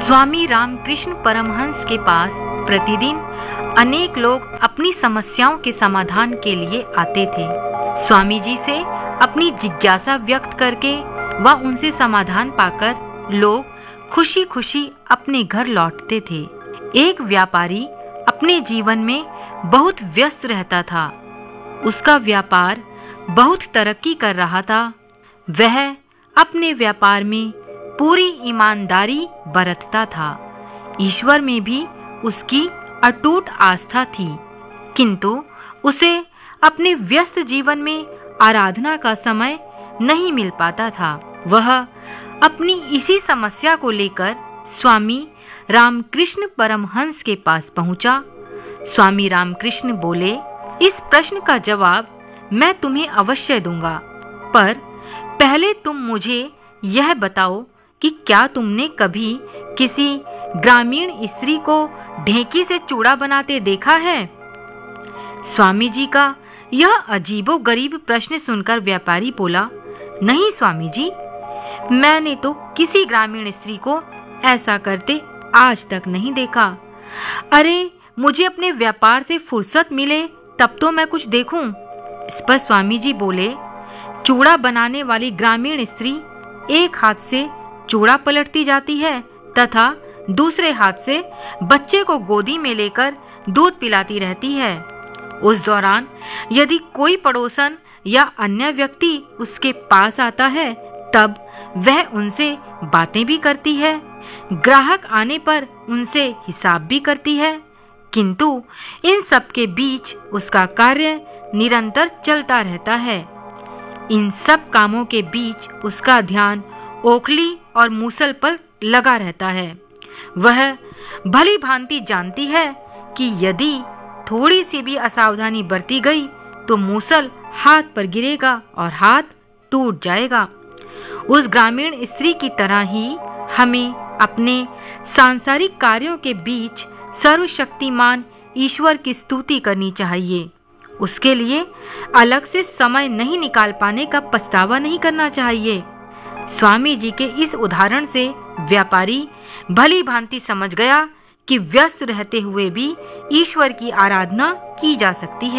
स्वामी रामकृष्ण परमहंस के पास प्रतिदिन अनेक लोग अपनी समस्याओं के समाधान के लिए आते थे। स्वामी जी से अपनी जिज्ञासा व्यक्त करके व उनसे समाधान पाकर लोग खुशी खुशी अपने घर लौटते थे। एक व्यापारी अपने जीवन में बहुत व्यस्त रहता था। उसका व्यापार बहुत तरक्की कर रहा था। वह अपने व्यापार में पूरी ईमानदारी बरतता था। ईश्वर में भी उसकी अटूट आस्था थी, किंतु उसे अपने व्यस्त जीवन में आराधना का समय नहीं मिल पाता था। वह अपनी इसी समस्या को लेकर स्वामी रामकृष्ण परमहंस के पास पहुंचा। स्वामी रामकृष्ण बोले, इस प्रश्न का जवाब मैं तुम्हें अवश्य दूंगा, पर पहले तुम मुझे यह बताओ कि क्या तुमने कभी किसी ग्रामीण स्त्री को ढेंकी से चूड़ा बनाते देखा है? स्वामी जी का यह अजीबोगरीब प्रश्न सुनकर व्यापारी बोला, नहीं स्वामी जी, मैंने तो किसी ग्रामीण स्त्री को ऐसा करते आज तक नहीं देखा। अरे, मुझे अपने व्यापार से फुर्सत मिले तब तो मैं कुछ देखूं। इस पर स्वामी जी बोले, चूड़ा बनाने वाली ग्रामीण स्त्री एक हाथ से चूड़ा पलटती जाती है तथा दूसरे हाथ से बच्चे को गोदी में लेकर दूध पिलाती रहती है। उस दौरान यदि कोई पड़ोसन या अन्य व्यक्ति उसके पास आता है तब वह उनसे बातें भी करती है, ग्राहक आने पर उनसे हिसाब भी करती है, किंतु इन सब के बीच उसका कार्य निरंतर चलता रहता है। इन सब कामों के बीच उसका ध्यान ओखली और मूसल पर लगा रहता है। वह भली भांति जानती है कि यदि थोड़ी सी भी असावधानी बरती गई तो मूसल हाथ पर गिरेगा और हाथ टूट जाएगा। उस ग्रामीण स्त्री की तरह ही हमें अपने सांसारिक कार्यों के बीच सर्वशक्तिमान ईश्वर की स्तुति करनी चाहिए। उसके लिए अलग से समय नहीं निकाल पाने का पछतावा नहीं करना चाहिए। स्वामी जी के इस उदाहरण से व्यापारी भली भांति समझ गया कि व्यस्त रहते हुए भी ईश्वर की आराधना की जा सकती है।